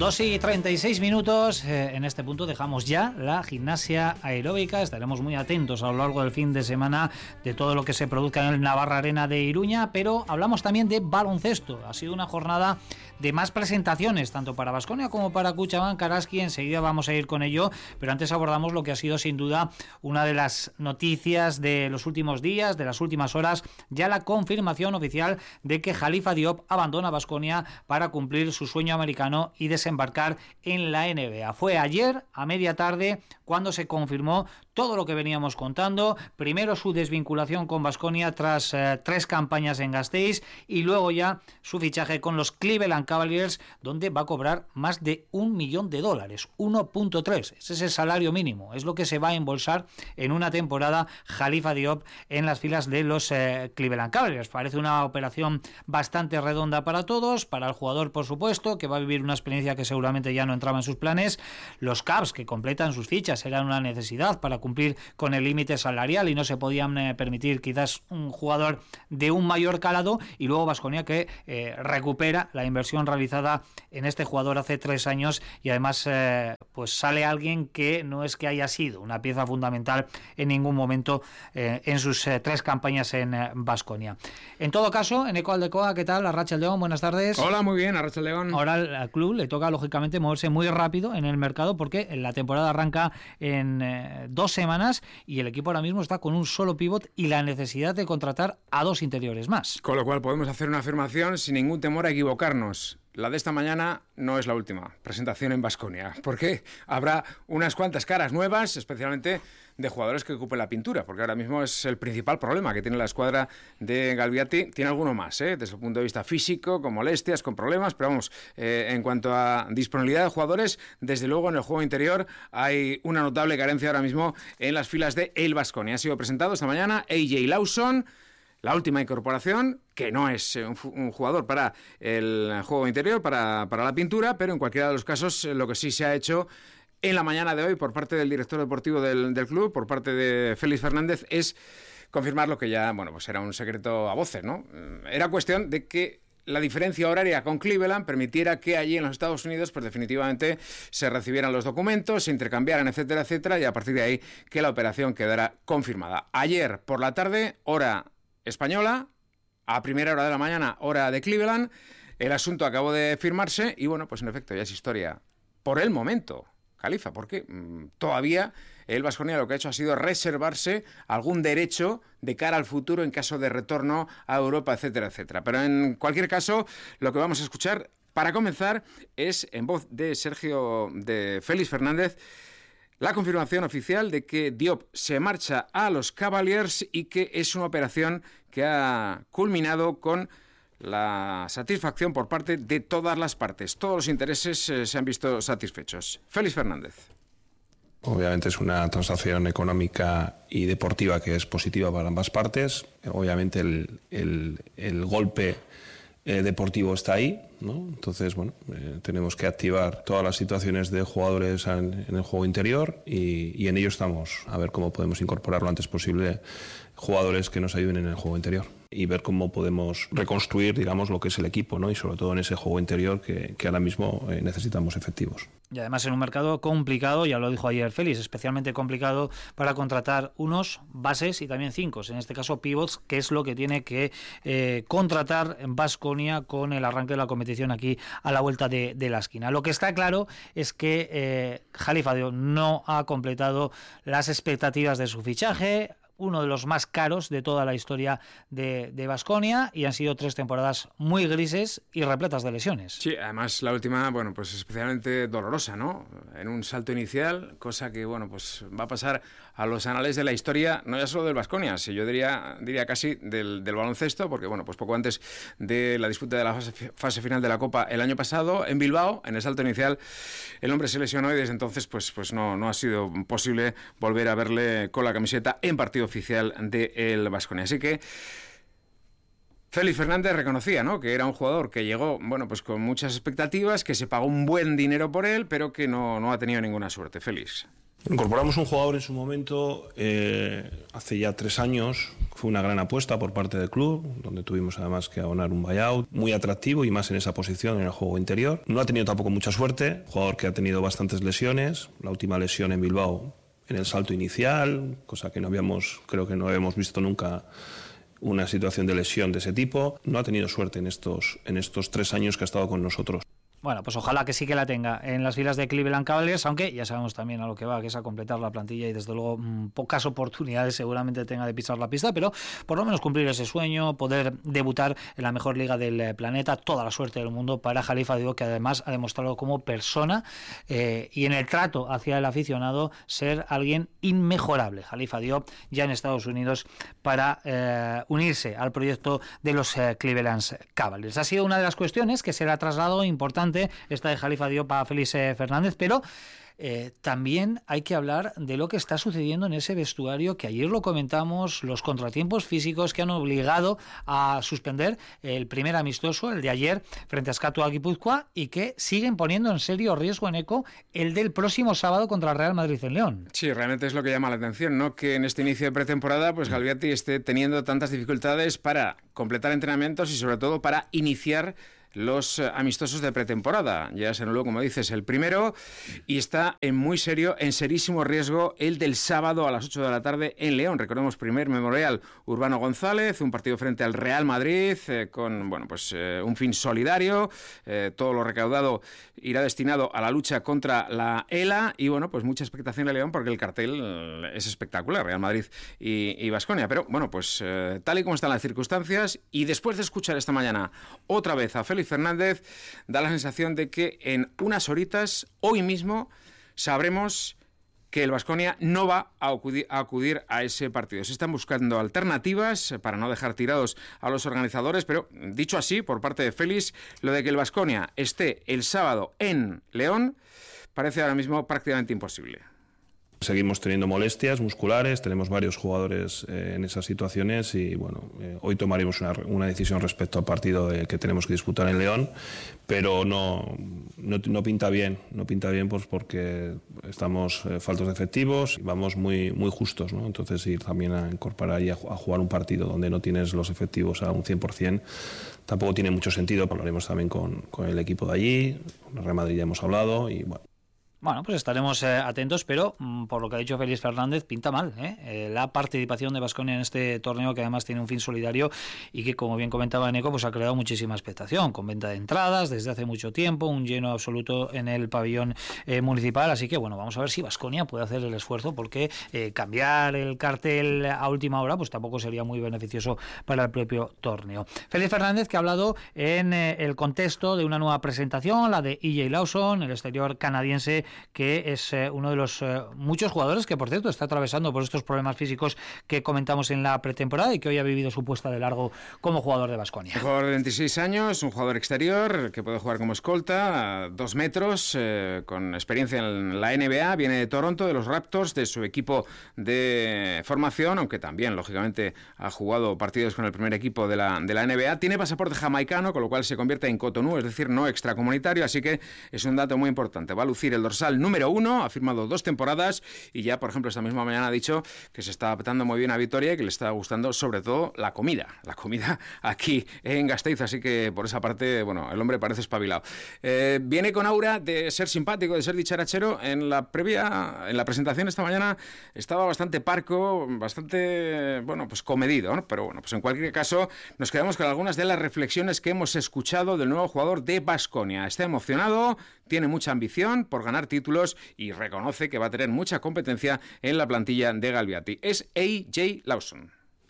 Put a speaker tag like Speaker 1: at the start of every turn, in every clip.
Speaker 1: 2:36. En este punto dejamos ya la gimnasia aeróbica. Estaremos muy atentos a lo largo del fin de semana de todo lo que se produzca en el Navarra Arena de Iruña, pero hablamos también de baloncesto. Ha sido una jornada de más presentaciones, tanto para Baskonia como para Kutxabank Araski. Enseguida vamos a ir con ello, pero antes abordamos lo que ha sido sin duda una de las noticias de los últimos días, de las últimas horas, ya la confirmación oficial de que Khalifa Diop abandona Baskonia para cumplir su sueño americano y desembarcar en la NBA. Fue ayer a media tarde cuando se confirmó todo lo que veníamos contando. Primero su desvinculación con Baskonia tras 3 campañas en Gasteiz, y luego ya su fichaje con los Cleveland Cavaliers, donde va a cobrar más de $1 millón, 1.3. Ese es el salario mínimo, es lo que se va a embolsar en una temporada Khalifa Diop en las filas de los Cleveland Cavaliers. Parece una operación bastante redonda para todos, para el jugador por supuesto, que va a vivir una experiencia que seguramente ya no entraba en sus planes. Los Cavs, que completan sus fichas, eran una necesidad para cumplir con el límite salarial y no se podían permitir quizás un jugador de un mayor calado, y luego Baskonia, que recupera la inversión realizada en este jugador hace 3 años, y además pues sale alguien que no es que haya sido una pieza fundamental en ningún momento en sus 3 campañas en Baskonia. En todo caso, en Eco Aldecoa, ¿qué tal? Arratsaldeon, buenas tardes.
Speaker 2: Hola, muy bien, Arratsaldeon.
Speaker 1: Ahora al club le toca lógicamente moverse muy rápido en el mercado, porque la temporada arranca en 2 semanas y el equipo ahora mismo está con un solo pívot y la necesidad de contratar a 2 interiores más.
Speaker 2: Con lo cual podemos hacer una afirmación sin ningún temor a equivocarnos. La de esta mañana no es la última presentación en Baskonia, porque habrá unas cuantas caras nuevas, especialmente de jugadores que ocupen la pintura, porque ahora mismo es el principal problema que tiene la escuadra de Galbiati. Tiene alguno más, desde el punto de vista físico, con molestias, con problemas, pero vamos, en cuanto a disponibilidad de jugadores, desde luego en el juego interior hay una notable carencia ahora mismo en las filas de el Baskonia. Ha sido presentado esta mañana AJ Lawson, la última incorporación, que no es un jugador para el juego interior, para la pintura, pero en cualquiera de los casos lo que sí se ha hecho en la mañana de hoy por parte del director deportivo del club, por parte de Félix Fernández, es confirmar lo que ya, bueno, pues era un secreto a voces, ¿no? Era cuestión de que la diferencia horaria con Cleveland permitiera que allí en los Estados Unidos pues definitivamente se recibieran los documentos, se intercambiaran, etcétera, etcétera, y a partir de ahí que la operación quedara confirmada. Ayer por la tarde, hora española, a primera hora de la mañana, hora de Cleveland, el asunto acabó de firmarse y bueno, pues en efecto ya es historia por el momento, Khalifa, porque todavía el Baskonia lo que ha hecho ha sido reservarse algún derecho de cara al futuro en caso de retorno a Europa, etcétera, etcétera. Pero en cualquier caso, lo que vamos a escuchar para comenzar es, en voz de Félix Fernández, la confirmación oficial de que Diop se marcha a los Cavaliers y que es una operación que ha culminado con la satisfacción por parte de todas las partes. Todos los intereses se han visto satisfechos. Félix Fernández.
Speaker 3: Obviamente es una transacción económica y deportiva que es positiva para ambas partes. Obviamente el golpe deportivo está ahí, ¿no? Entonces, bueno, tenemos que activar todas las situaciones de jugadores en el juego interior y en ello estamos, a ver cómo podemos incorporar lo antes posible jugadores que nos ayuden en el juego interior y ver cómo podemos reconstruir, digamos, lo que es el equipo, ¿no? Y sobre todo en ese juego interior que ahora mismo necesitamos efectivos.
Speaker 1: Y además en un mercado complicado, ya lo dijo ayer Félix, especialmente complicado para contratar unos bases y también 5, en este caso pivots, que es lo que tiene que contratar en Baskonia con el arranque de la competición aquí a la vuelta de la esquina. Lo que está claro es que Khalifa Diop no ha completado las expectativas de su fichaje, uno de los más caros de toda la historia de Baskonia, y han sido 3 temporadas muy grises y repletas de lesiones.
Speaker 2: Sí, además la última, bueno, pues especialmente dolorosa, ¿no? En un salto inicial, cosa que, bueno, pues va a pasar a los anales de la historia, no ya solo del Baskonia, si yo diría casi del baloncesto, porque, bueno, pues poco antes de la disputa de la fase final de la Copa el año pasado, en Bilbao, en el salto inicial, el hombre se lesionó y desde entonces pues no ha sido posible volver a verle con la camiseta en partido oficial del Baskonia. Así que Félix Fernández reconocía, ¿no?, que era un jugador que llegó, bueno, pues con muchas expectativas, que se pagó un buen dinero por él, pero que no ha tenido ninguna suerte. Félix.
Speaker 3: Incorporamos un jugador en su momento, hace ya 3 años. Fue una gran apuesta por parte del club, donde tuvimos además que abonar un buyout muy atractivo y más en esa posición, en el juego interior. No ha tenido tampoco mucha suerte, jugador que ha tenido bastantes lesiones. La última lesión en Bilbao en el salto inicial, cosa que creo que no habíamos visto nunca una situación de lesión de ese tipo. No ha tenido suerte en estos 3 años que ha estado con nosotros.
Speaker 1: Bueno, pues ojalá que sí que la tenga en las filas de Cleveland Cavaliers, aunque ya sabemos también a lo que va, que es a completar la plantilla y desde luego pocas oportunidades seguramente tenga de pisar la pista, pero por lo menos cumplir ese sueño, poder debutar en la mejor liga del planeta, toda la suerte del mundo para Khalifa Diop, que además ha demostrado como persona y en el trato hacia el aficionado ser alguien inmejorable. Khalifa Diop ya en Estados Unidos para unirse al proyecto de los Cleveland Cavaliers. Ha sido una de las cuestiones que se le ha trasladado importante esta de Khalifa Diop a Félix Fernández, pero también hay que hablar de lo que está sucediendo en ese vestuario, que ayer lo comentamos, los contratiempos físicos que han obligado a suspender el primer amistoso, el de ayer, frente a Azkatu Gipuzkoa, y que siguen poniendo en serio riesgo en eco el del próximo sábado contra el Real Madrid en León.
Speaker 2: Sí, realmente es lo que llama la atención, ¿no? Que en este inicio de pretemporada, pues Galbiati esté teniendo tantas dificultades para completar entrenamientos y sobre todo para iniciar los amistosos de pretemporada. Ya se anuló, como dices, el primero y está en serísimo riesgo el del sábado a las 8 de la tarde en León. Recordemos, primer memorial Urbano González, un partido frente al Real Madrid con un fin solidario. Todo lo recaudado irá destinado a la lucha contra la ELA y pues mucha expectación en León porque el cartel es espectacular, Real Madrid y Baskonia. Pero tal y como están las circunstancias y después de escuchar esta mañana otra vez a Félix Fernández, da la sensación de que en unas horitas, hoy mismo, sabremos que el Baskonia no va a acudir a ese partido. Se están buscando alternativas para no dejar tirados a los organizadores, pero dicho así, por parte de Félix, lo de que el Baskonia esté el sábado en León parece ahora mismo prácticamente imposible.
Speaker 3: Seguimos teniendo molestias musculares, tenemos varios jugadores en esas situaciones y hoy tomaremos una decisión respecto al partido que tenemos que disputar en León, pero no pinta bien, pues porque estamos faltos de efectivos y vamos muy justos, ¿no? Entonces ir también a incorporar y a jugar un partido donde no tienes los efectivos a un 100% tampoco tiene mucho sentido. Hablaremos también con el equipo de allí, con el Real Madrid ya hemos hablado y
Speaker 1: Bueno, pues estaremos atentos, pero por lo que ha dicho Félix Fernández, pinta mal la participación de Baskonia en este torneo, que además tiene un fin solidario y que, como bien comentaba Eneco, pues ha creado muchísima expectación, con venta de entradas desde hace mucho tiempo, un lleno absoluto en el pabellón municipal, así que vamos a ver si Baskonia puede hacer el esfuerzo, porque cambiar el cartel a última hora pues tampoco sería muy beneficioso para el propio torneo. Félix Fernández, que ha hablado en el contexto de una nueva presentación, la de EJ Lawson, el exterior canadiense, que es uno de los muchos jugadores que, por cierto, está atravesando por estos problemas físicos que comentamos en la pretemporada y que hoy ha vivido su puesta de largo como jugador de Baskonia.
Speaker 2: Un jugador de 26 años, un jugador exterior que puede jugar como escolta, a 2 metros, con experiencia en la NBA, viene de Toronto, de los Raptors, de su equipo de formación, aunque también, lógicamente, ha jugado partidos con el primer equipo de la NBA. Tiene pasaporte jamaicano, con lo cual se convierte en Cotonou, es decir, no extracomunitario, así que es un dato muy importante. Va a lucir el dorsal número 1, ha firmado 2 temporadas y ya, por ejemplo, esta misma mañana ha dicho que se está adaptando muy bien a Vitoria y que le está gustando sobre todo la comida aquí en Gasteiz, así que por esa parte, el hombre parece espabilado. Viene con aura de ser simpático, de ser dicharachero. En la presentación esta mañana estaba bastante parco, bastante, comedido, ¿no? Pero pues en cualquier caso nos quedamos con algunas de las reflexiones que hemos escuchado del nuevo jugador de Baskonia. Está emocionado, tiene mucha ambición por ganar títulos y reconoce que va a tener mucha competencia en la plantilla de Galbiati. Es EJ Lawson.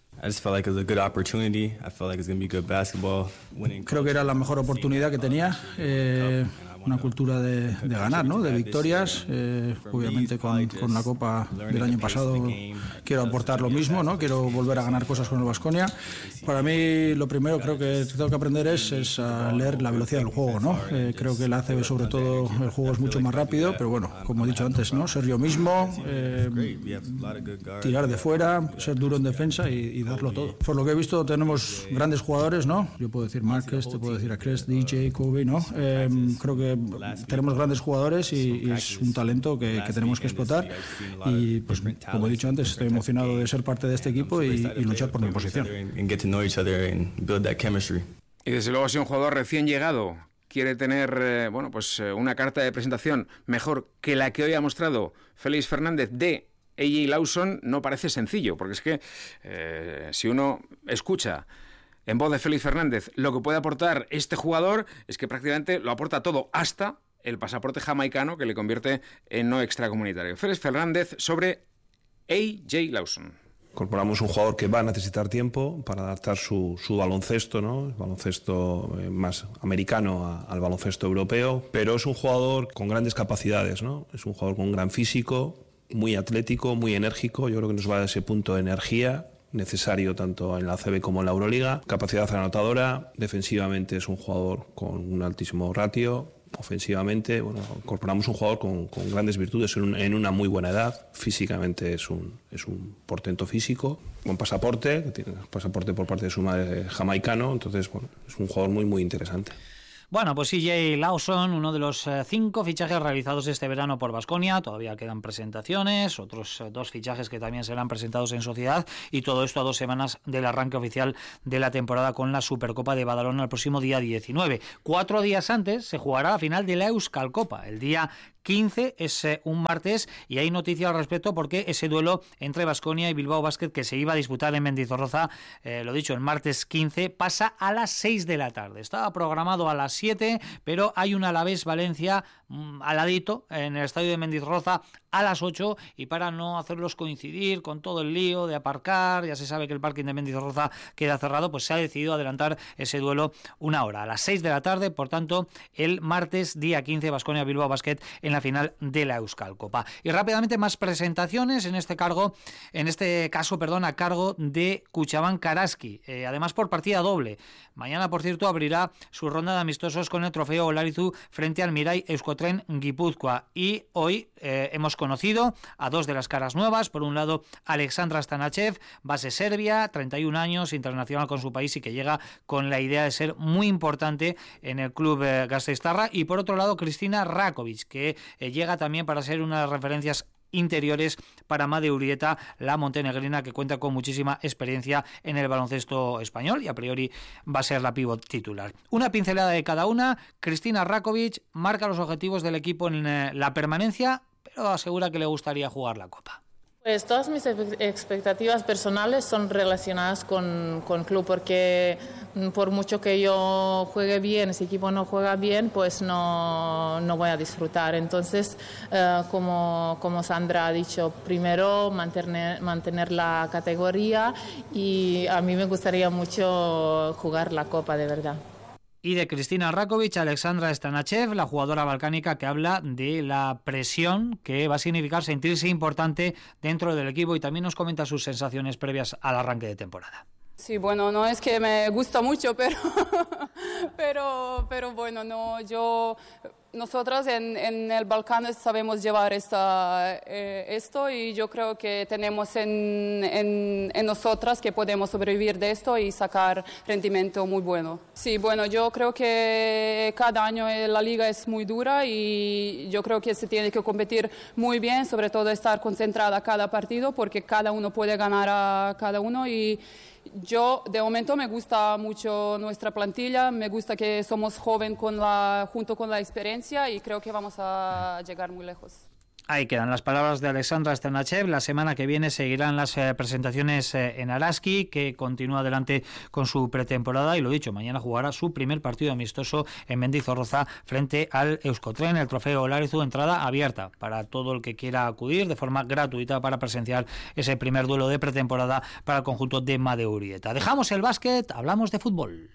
Speaker 4: Creo que era la mejor oportunidad que tenía, una cultura de ganar, ¿no? De victorias. Obviamente con la Copa del año pasado quiero aportar lo mismo, ¿no? Quiero volver a ganar cosas con el Baskonia. Para mí lo primero creo que tengo que aprender es a leer la velocidad del juego, ¿no? Creo que la ACB sobre todo el juego es mucho más rápido, pero como he dicho antes, ¿no? Ser yo mismo, tirar de fuera, ser duro en defensa y darlo todo. Por lo que he visto tenemos grandes jugadores, ¿no? Yo puedo decir Márquez, te puedo decir Acres, DJ, Kobe, ¿no? Creo que tenemos grandes jugadores y es un talento que tenemos que explotar. Y pues, como he dicho antes, estoy emocionado de ser parte de este equipo y luchar por mi posición.
Speaker 2: Y desde luego, si un jugador recién llegado quiere tener una carta de presentación mejor que la que hoy ha mostrado Félix Fernández de AJ Lawson, no parece sencillo, porque es que si uno escucha en voz de Félix Fernández lo que puede aportar este jugador, es que prácticamente lo aporta todo, hasta el pasaporte jamaicano que le convierte en no extracomunitario. Félix Fernández sobre AJ Lawson.
Speaker 3: Incorporamos un jugador que va a necesitar tiempo para adaptar su baloncesto, ¿no? El baloncesto más americano al baloncesto europeo, pero es un jugador con grandes capacidades, ¿no? Es un jugador con un gran físico, muy atlético, muy enérgico. Yo creo que nos va a dar ese punto de energía necesario tanto en la ACB como en la Euroliga. Capacidad anotadora, defensivamente es un jugador con un altísimo ratio. Ofensivamente, incorporamos un jugador con grandes virtudes en una muy buena edad. Físicamente es un portento físico, con pasaporte, que tiene pasaporte por parte de su madre jamaicano. Entonces, es un jugador muy, muy interesante.
Speaker 1: Bueno, pues AJ Lawson, uno de los 5 fichajes realizados este verano por Baskonia. Todavía quedan presentaciones, otros 2 fichajes que también serán presentados en sociedad, y todo esto a 2 semanas del arranque oficial de la temporada con la Supercopa de Badalona el próximo día 19. 4 días antes se jugará la final de la Euskal Copa, el día 15, es un martes, y hay noticia al respecto porque ese duelo entre Baskonia y Bilbao Basket, que se iba a disputar en Mendizorroza, lo dicho, el martes 15, pasa a las 6 de la tarde. Estaba programado a las 7, pero hay un Alavés Valencia al ladito en el estadio de Mendizorroza a las 8, y para no hacerlos coincidir con todo el lío de aparcar, ya se sabe que el parking de Mendizorroza queda cerrado, pues se ha decidido adelantar ese duelo una hora, a las 6 de la tarde, por tanto, el martes día 15, Baskonia Bilbao Basket en la final de la Euskal Copa. Y rápidamente más presentaciones, en este caso, a cargo de Kutxabank Karaski, además por partida doble. Mañana, por cierto, abrirá su ronda de amistosos con el trofeo Olarizu frente al Mirai Euskotren Guipúzcoa, y hoy hemos conocido a 2 de las caras nuevas. Por un lado, Aleksandra Stanachev, base serbia, 31 años, internacional con su país y que llega con la idea de ser muy importante en el club gasteiztarra, y por otro lado, Kristina Rakovic, que llega también para ser una de las referencias interiores para Made Urieta, la montenegrina, que cuenta con muchísima experiencia en el baloncesto español y a priori va a ser la pívot titular. Una pincelada de cada una. Kristina Rakovic marca los objetivos del equipo en la permanencia, pero asegura que le gustaría jugar la Copa.
Speaker 5: Pues todas mis expectativas personales son relacionadas con el club, porque por mucho que yo juegue bien, si el equipo no juega bien, pues no voy a disfrutar. Entonces, como Sandra ha dicho, primero mantener la categoría, y a mí me gustaría mucho jugar la Copa de verdad.
Speaker 1: Y de Kristina Rakovic, Aleksandra Stanachev, la jugadora balcánica, que habla de la presión que va a significar sentirse importante dentro del equipo, y también nos comenta sus sensaciones previas al arranque de temporada.
Speaker 6: Sí, bueno, no es que me gusta mucho, pero bueno, no, nosotros en el Balcán sabemos llevar esto, y yo creo que tenemos en nosotras que podemos sobrevivir de esto y sacar rendimiento muy bueno. Sí, bueno, yo creo que cada año la liga es muy dura, y yo creo que se tiene que competir muy bien, sobre todo estar concentrada cada partido, porque cada uno puede ganar a cada uno. Y yo, de momento, me gusta mucho nuestra plantilla, me gusta que somos jóvenes junto con la experiencia, y creo que vamos a llegar muy lejos.
Speaker 1: Ahí quedan las palabras de Aleksandra Stanachev. La semana que viene seguirán las presentaciones en Araski, que continúa adelante con su pretemporada, y lo dicho, mañana jugará su primer partido amistoso en Mendizorroza frente al Euskotren, el trofeo Olarizu, entrada abierta para todo el que quiera acudir de forma gratuita para presenciar ese primer duelo de pretemporada para el conjunto de Made Urieta. Dejamos el básquet, hablamos de fútbol.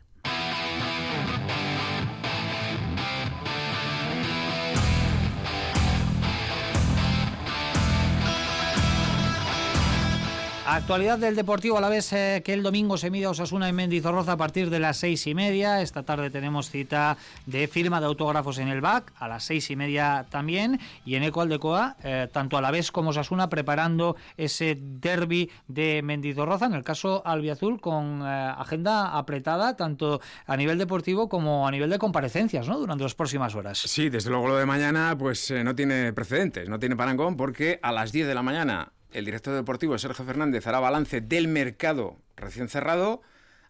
Speaker 1: Actualidad del Deportivo Alavés, que el domingo se mide a Osasuna en Mendizorroza a partir de las 6:30. Esta tarde tenemos cita de firma de autógrafos en el BAC a las 6:30 también. Y en Eco Aldecoa, tanto Alavés como Osasuna preparando ese derbi de Mendizorroza, en el caso albiazul, con agenda apretada tanto a nivel deportivo como a nivel de comparecencias, ¿no?, durante las próximas horas.
Speaker 2: Sí, desde luego lo de mañana pues no tiene precedentes, no tiene parangón, porque a las 10 de la mañana el director deportivo Sergio Fernández hará balance del mercado recién cerrado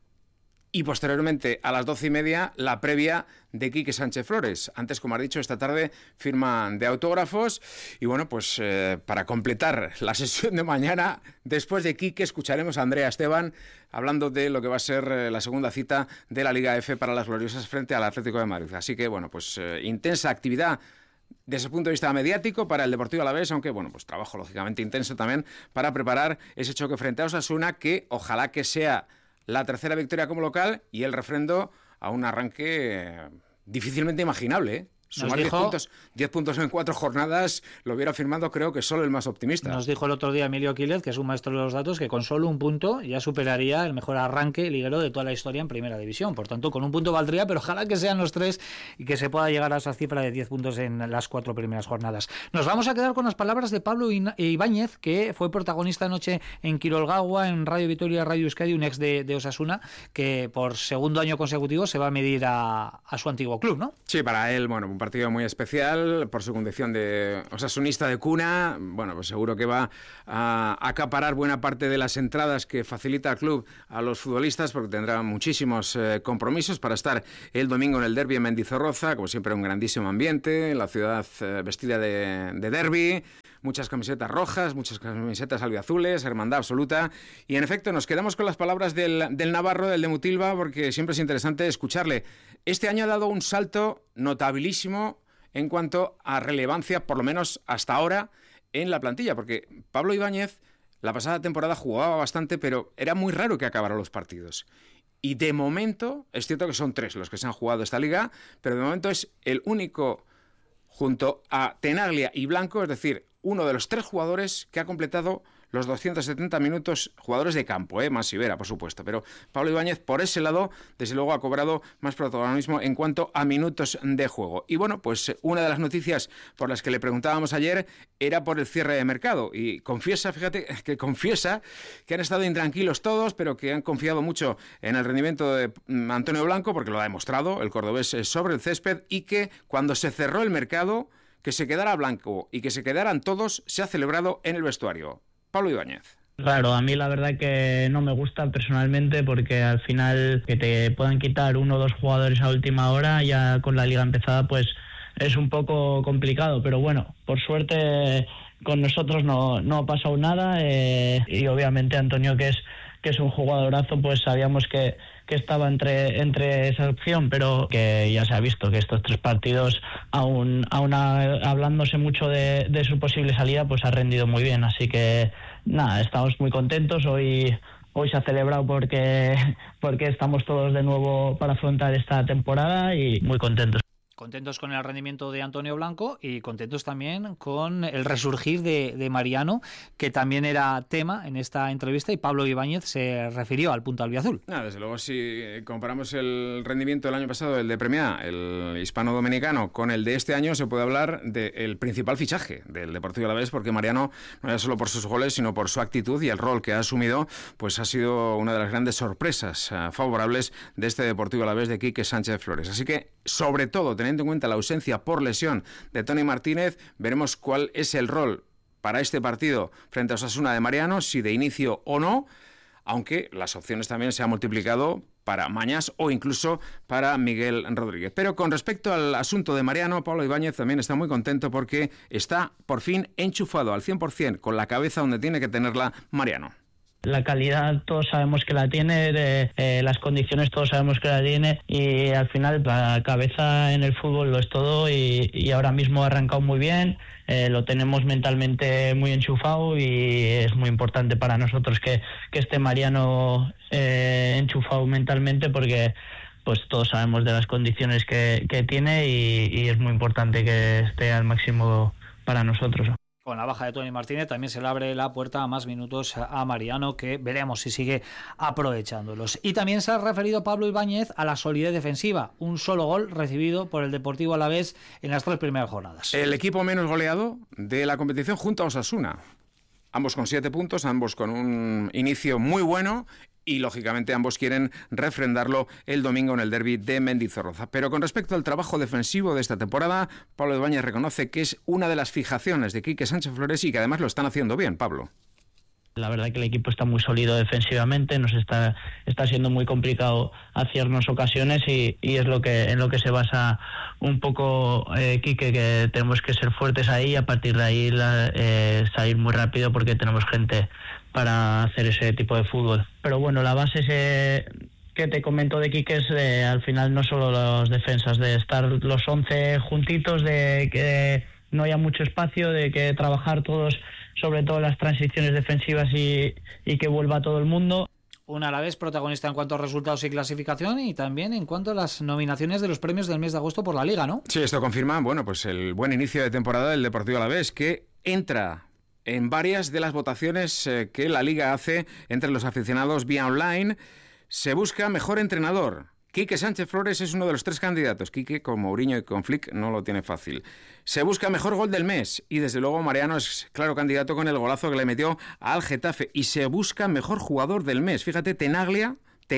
Speaker 2: y posteriormente a las 12:30 la previa de Quique Sánchez Flores. Antes, como has dicho, esta tarde firma de autógrafos y bueno, pues para completar la sesión de mañana, después de Quique escucharemos a Andrea Esteban hablando de lo que va a ser la segunda cita de la Liga F para las gloriosas frente al Atlético de Madrid. Así que bueno, pues intensa actividad desde el punto de vista mediático para el Deportivo Alavés, aunque bueno, pues trabajo lógicamente intenso también para preparar ese choque frente a Osasuna, que ojalá que sea la tercera victoria como local y el refrendo a un arranque difícilmente imaginable, ¿eh? Sumar 10 puntos en 4 jornadas lo hubiera firmado, creo que solo el más optimista.
Speaker 1: Nos dijo el otro día Emilio Quílez, que es un maestro de los datos, que con solo un punto ya superaría el mejor arranque liguero de toda la historia en Primera División. Por tanto, con un punto valdría, pero ojalá que sean los 3 y que se pueda llegar a esa cifra de 10 puntos en las 4 primeras jornadas. Nos vamos a quedar con las palabras de Pablo Ibáñez, que fue protagonista anoche en Quirolgagua, en Radio Vitoria, Radio Euskadi, un ex de Osasuna, que por segundo año consecutivo se va a medir a su antiguo club, ¿no?
Speaker 2: Sí, para él, bueno, un partido muy especial por su condición de osasunista de cuna. Bueno, pues seguro que va a acaparar buena parte de las entradas que facilita el club a los futbolistas, porque tendrá muchísimos compromisos para estar el domingo en el derbi en Mendizorroza, como siempre un grandísimo ambiente, la ciudad vestida de derbi, muchas camisetas rojas, muchas camisetas albiazules, hermandad absoluta. Y en efecto nos quedamos con las palabras del navarro, del de Mutilva, porque siempre es interesante escucharle. Este año ha dado un salto notabilísimo en cuanto a relevancia, por lo menos hasta ahora, en la plantilla, porque Pablo Ibáñez la pasada temporada jugaba bastante, pero era muy raro que acabara los partidos. Y de momento, es cierto que son 3 los que se han jugado esta liga, pero de momento es el único, junto a Tenaglia y Blanco, es decir, uno de los 3 jugadores que ha completado los 270 minutos, jugadores de campo, más Ibera, por supuesto, pero Pablo Ibáñez por ese lado, desde luego, ha cobrado más protagonismo en cuanto a minutos de juego. Y bueno, pues una de las noticias por las que le preguntábamos ayer era por el cierre de mercado, y confiesa que han estado intranquilos todos, pero que han confiado mucho en el rendimiento de Antonio Blanco, porque lo ha demostrado el cordobés sobre el césped, y que cuando se cerró el mercado, que se quedara Blanco y que se quedaran todos, se ha celebrado en el vestuario. Pablo Ibáñez.
Speaker 7: Claro, a mí la verdad que no me gusta personalmente, porque al final que te puedan quitar 1 o 2 jugadores a última hora, ya con la liga empezada, pues es un poco complicado, pero bueno, por suerte con nosotros no ha pasado nada, y obviamente Antonio, que es un jugadorazo, pues sabíamos que estaba entre esa opción, pero que ya se ha visto que estos 3 partidos, aún hablándose mucho de su posible salida, pues ha rendido muy bien. Así que nada, estamos muy contentos. Hoy se ha celebrado porque estamos todos de nuevo para afrontar esta temporada y muy contentos.
Speaker 1: Contentos con el rendimiento de Antonio Blanco y contentos también con el resurgir de Mariano, que también era tema en esta entrevista, y Pablo Ibáñez se refirió al punto albiazul.
Speaker 2: Desde luego, si comparamos el rendimiento del año pasado, el de Premià, el hispano-dominicano, con el de este año, se puede hablar del principal fichaje del Deportivo Alavés, porque Mariano, no era solo por sus goles, sino por su actitud y el rol que ha asumido, pues ha sido una de las grandes sorpresas favorables de este Deportivo Alavés de Quique Sánchez Flores. Así que, sobre todo, teniendo en cuenta la ausencia por lesión de Toni Martínez, veremos cuál es el rol para este partido frente a Osasuna de Mariano, si de inicio o no, aunque las opciones también se han multiplicado para Mañas o incluso para Miguel Rodríguez. Pero con respecto al asunto de Mariano, Pablo Ibáñez también está muy contento porque está por fin enchufado al 100% con la cabeza donde tiene que tenerla Mariano.
Speaker 7: La calidad todos sabemos que la tiene, las condiciones todos sabemos que la tiene, y al final la cabeza en el fútbol lo es todo, y ahora mismo ha arrancado muy bien, lo tenemos mentalmente muy enchufado, y es muy importante para nosotros que esté Mariano enchufado mentalmente, porque pues todos sabemos de las condiciones que tiene, y es muy importante que esté al máximo para nosotros.
Speaker 1: Con la baja de Toni Martínez también se le abre la puerta a más minutos a Mariano, que veremos si sigue aprovechándolos. Y también se ha referido Pablo Ibáñez a la solidez defensiva. Un solo gol recibido por el Deportivo Alavés en las 3 primeras jornadas.
Speaker 2: El equipo menos goleado de la competición junto a Osasuna. Ambos con 7 puntos, ambos con un inicio muy bueno. Y, lógicamente, ambos quieren refrendarlo el domingo en el derbi de Mendizorroza. Pero con respecto al trabajo defensivo de esta temporada, Pablo Ibáñez reconoce que es una de las fijaciones de Quique Sánchez Flores y que además lo están haciendo bien, Pablo.
Speaker 7: La verdad que el equipo está muy sólido defensivamente, nos está siendo muy complicado hacernos ocasiones y es en lo que se basa un poco Quique, que tenemos que ser fuertes ahí y a partir de ahí salir muy rápido porque tenemos gente para hacer ese tipo de fútbol. Pero bueno, la base que te comento de Quique es al final no solo las defensas, de estar los 11 juntitos, de que no haya mucho espacio, de que trabajar todos, sobre todo las transiciones defensivas y que vuelva todo el mundo.
Speaker 1: Un Alavés protagonista en cuanto a resultados y clasificación y también en cuanto a las nominaciones de los premios del mes de agosto por la Liga, ¿no?
Speaker 2: Sí, esto confirma, pues el buen inicio de temporada del Deportivo Alavés, que entra en varias de las votaciones que la Liga hace entre los aficionados vía online. Se busca mejor entrenador. Quique Sánchez Flores es uno de los 3 candidatos. Quique, con Mourinho y con Flick, no lo tiene fácil. Se busca mejor gol del mes. Y desde luego Mariano es claro candidato con el golazo que le metió al Getafe. Y se busca mejor jugador del mes. Fíjate, Tenaglia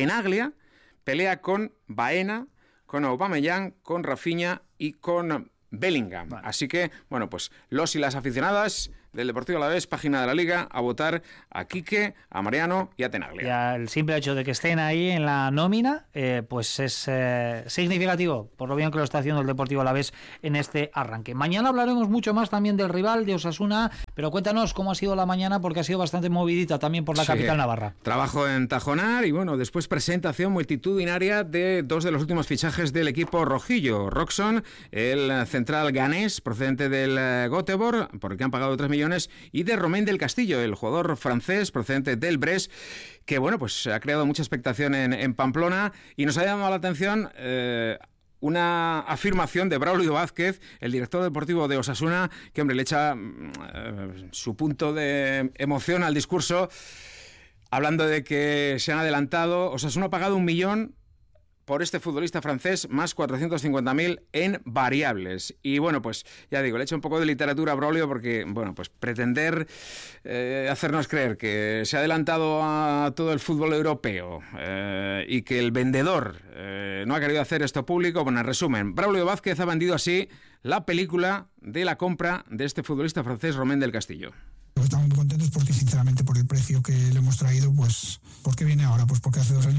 Speaker 2: pelea con Baena, con Aubameyang, con Rafinha y con Bellingham. Vale. Así que, pues los y las aficionadas del Deportivo Alavés, página de la Liga, a votar a Quique, a Mariano y a Tenaglia.
Speaker 1: Ya el simple hecho de que estén ahí en la nómina, pues es significativo por lo bien que lo está haciendo el Deportivo Alavés en este arranque. Mañana hablaremos mucho más también del rival, de Osasuna, pero cuéntanos cómo ha sido la mañana, porque ha sido bastante movidita también por la capital navarra.
Speaker 2: Trabajo en Tajonar y después presentación multitudinaria de 2 de los últimos fichajes del equipo rojillo. Roxon, el central ganés procedente del Göteborg, por el que han pagado 3 millones, y de Romain del Castillo, el jugador francés procedente del Brest, que ha creado mucha expectación en Pamplona, y nos ha llamado la atención una afirmación de Braulio Vázquez, el director deportivo de Osasuna, que le echa su punto de emoción al discurso, hablando de que se han adelantado. Osasuna ha pagado 1 millón por este futbolista francés, más 450.000 en variables. Y ya digo, le echo un poco de literatura a Braulio porque, pretender hacernos creer que se ha adelantado a todo el fútbol europeo y que el vendedor no ha querido hacer esto público, en resumen, Braulio Vázquez ha vendido así la película de la compra de este futbolista francés, Romain del Castillo.
Speaker 8: Estamos muy contentos porque, sinceramente, por el precio que le hemos traído, ¿por qué viene ahora? Pues porque hace 2 años